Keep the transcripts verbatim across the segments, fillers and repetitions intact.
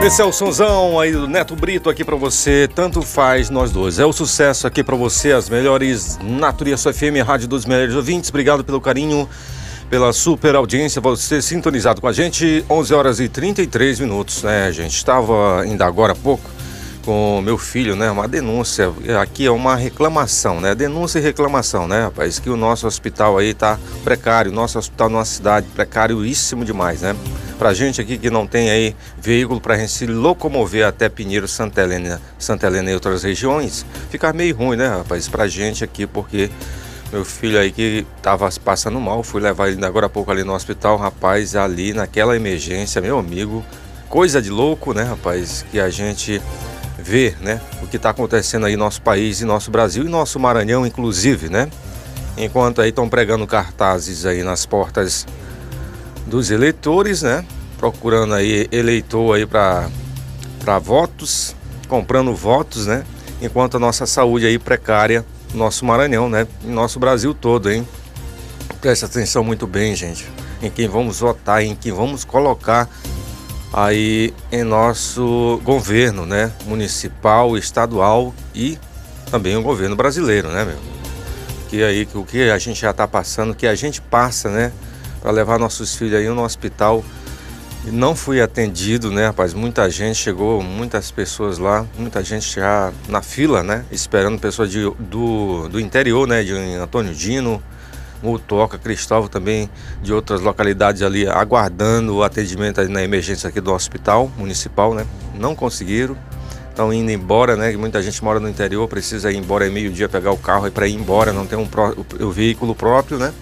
Esse é o sonzão aí do Neto Brito aqui pra você, tanto faz nós dois. É o sucesso aqui pra você, as melhores Natureza F M, a rádio dos melhores ouvintes. Obrigado pelo carinho, pela super audiência, você sintonizado com a gente. Onze horas e trinta e três minutos, né, gente? Estava ainda agora há pouco com meu filho, né, uma denúncia, aqui é uma reclamação, né, denúncia e reclamação, né, rapaz, que o nosso hospital aí tá precário, nosso hospital numa cidade precárioíssimo demais, né, pra gente aqui que não tem aí veículo pra gente se locomover até Pinheiro, Santa Helena, Santa Helena e outras regiões, fica meio ruim, né, rapaz, pra gente aqui, porque meu filho aí que tava passando mal, fui levar ele agora há pouco ali no hospital, rapaz, ali naquela emergência, meu amigo, coisa de louco, né, rapaz, que a gente ver, né, o que está acontecendo aí no nosso país e nosso Brasil e nosso Maranhão, inclusive, né? Enquanto aí estão pregando cartazes aí nas portas dos eleitores, né? Procurando aí eleitor aí para para votos, comprando votos, né? Enquanto a nossa saúde aí precária, nosso Maranhão, né? E nosso Brasil todo, hein? Presta atenção muito bem, gente, em quem vamos votar, em quem vamos colocar aí em nosso governo, né, municipal, estadual e também o governo brasileiro, né, meu? Que aí o que a gente já está passando, que a gente passa, né, para levar nossos filhos aí no hospital. E não fui atendido, né, rapaz? Muita gente chegou, muitas pessoas lá, muita gente já na fila, né, esperando pessoas de, do, do interior, né, de Antônio Dino, Mutoca, Cristóvão também, de outras localidades ali, aguardando o atendimento ali na emergência aqui do hospital municipal, né? Não conseguiram, estão indo embora, né? Muita gente mora no interior, precisa ir embora, é meio-dia pegar o carro para ir embora, não tem um pró- o, o veículo próprio, né?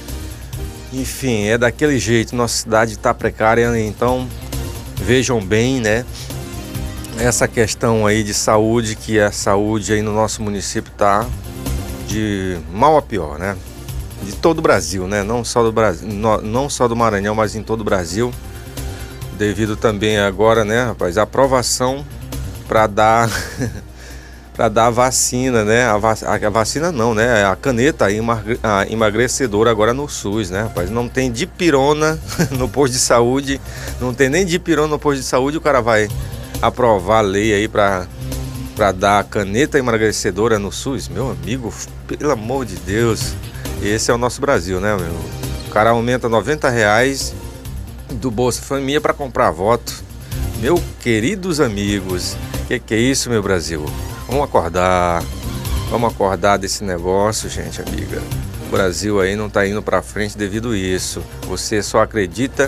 Enfim, é daquele jeito, nossa cidade está precária, então vejam bem, né? Essa questão aí de saúde, que a saúde aí no nosso município está de mal a pior, né? De todo o Brasil, né? Não só do Brasil, não só do Maranhão, mas em todo o Brasil. Devido também agora, né, rapaz, a aprovação para dar para dar a vacina, né? A, vac, a vacina não, né? A caneta a emagrecedora agora no SUS, né, rapaz? Não tem dipirona no posto de saúde, não tem nem dipirona no posto de saúde, o cara vai aprovar a lei aí para para dar a caneta emagrecedora no SUS. Meu amigo, pelo amor de Deus. Esse é o nosso Brasil, né, meu? O cara aumenta noventa reais do Bolsa Família para comprar voto. Meu queridos amigos, que que é isso, meu Brasil? Vamos acordar, vamos acordar desse negócio, gente, amiga. O Brasil aí não tá indo para frente devido a isso. Você só acredita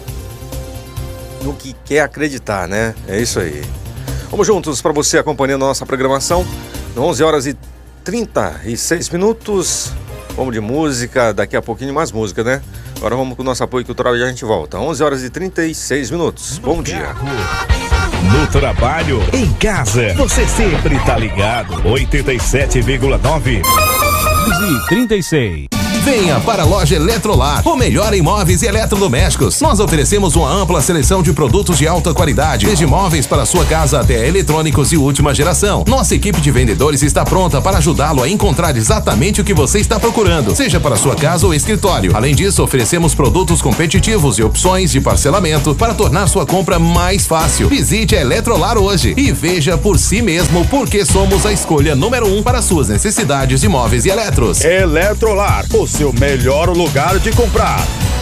no que quer acreditar, né? É isso aí. Vamos juntos para você acompanhando a nossa programação. onze horas e trinta e seis minutos. Vamos de música, daqui a pouquinho mais música, né? Agora vamos com o nosso apoio cultural e a gente volta. onze horas e trinta e seis minutos. Bom dia. No trabalho, em casa, você sempre tá ligado. oitenta e sete vírgula nove. onze e trinta e seis. Venha para a loja Eletrolar, o melhor em móveis e eletrodomésticos. Nós oferecemos uma ampla seleção de produtos de alta qualidade, desde móveis para sua casa até eletrônicos de última geração. Nossa equipe de vendedores está pronta para ajudá-lo a encontrar exatamente o que você está procurando, seja para sua casa ou escritório. Além disso, oferecemos produtos competitivos e opções de parcelamento para tornar sua compra mais fácil. Visite a Eletrolar hoje e veja por si mesmo porque somos a escolha número um para suas necessidades de móveis e eletros. Eletrolar, o seu melhor lugar de comprar.